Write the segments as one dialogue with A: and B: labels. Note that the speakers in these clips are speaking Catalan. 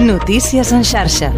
A: Notícies en xarxa.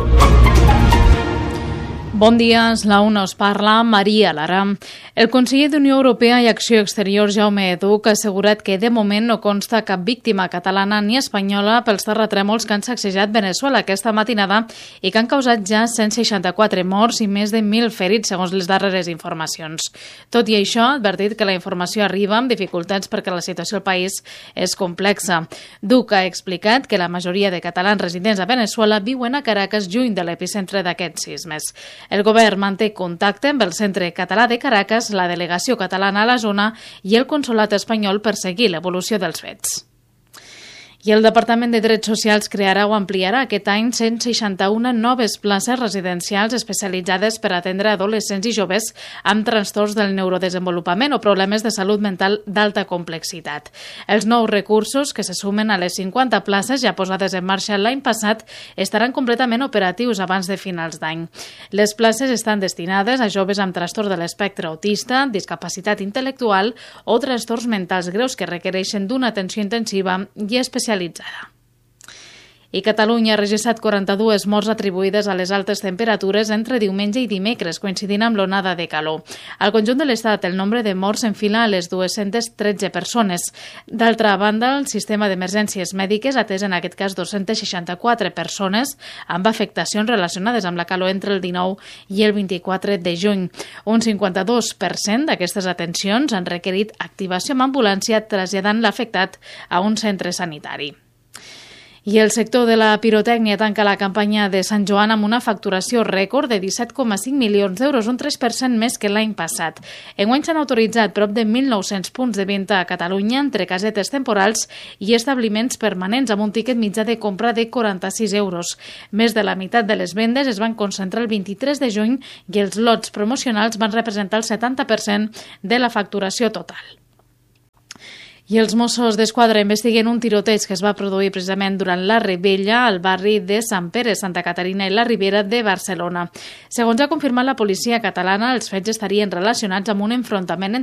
B: Bon dia, és la UNA, us parla Maria Lara. El conseller d'Unió Europea i Acció Exterior, Jaume Educ, ha assegurat que de moment no consta cap víctima catalana ni espanyola pels terratrèmols que han sacsejat Veneçuela aquesta matinada i que han causat ja 164 morts i més de 1.000 ferits, segons les darreres informacions. Tot i això, ha advertit que la informació arriba amb dificultats perquè la situació al país és complexa. Duc ha explicat que la majoria de catalans residents a Veneçuela viuen a Caracas, lluny de l'epicentre d'aquests sismes. El govern manté contacte amb el Centre Català de Caracas, la delegació catalana a la zona i el consolat espanyol per seguir l'evolució dels fets. I el Departament de Drets Socials crearà o ampliarà aquest any 161 noves places residencials especialitzades per atendre adolescents i joves amb trastorns del neurodesenvolupament o problemes de salut mental d'alta complexitat. Els nous recursos, que se sumen a les 50 places ja posades en marxa l'any passat, estaran completament operatius abans de finals d'any. Les places estan destinades a joves amb trastorn de l'espectre autista, discapacitat intel·lectual o trastorns mentals greus que requereixen d'una atenció intensiva i especialitzada. I Catalunya ha registrat 42 morts atribuïdes a les altes temperatures entre diumenge i dimecres, coincidint amb l'onada de calor. Al conjunt de l'Estat, el nombre de morts s'enfila a les 213 persones. D'altra banda, el sistema d'emergències mèdiques ha atès en aquest cas 264 persones amb afectacions relacionades amb la calor entre el 19 i el 24 de juny. Un 52% d'aquestes atencions han requerit activació amb ambulància traslladant l'afectat a un centre sanitari. I el sector de la pirotècnia tanca la campanya de Sant Joan amb una facturació rècord de 17,5 milions d'euros, un 3% més que l'any passat. Enguany s'han autoritzat prop de 1.900 punts de venda a Catalunya entre casetes temporals i establiments permanents amb un tiquet mitjà de compra de 46 euros. Més de la meitat de les vendes es van concentrar el 23 de juny i els lots promocionals van representar el 70% de la facturació total. I els Mossos d'Esquadra investiguen un tiroteig que es va produir precisament durant la Rebella al barri de Sant Pere, Santa Caterina i la Ribera de Barcelona. Segons ha confirmat la policia catalana, els fets estarien relacionats amb un enfrontament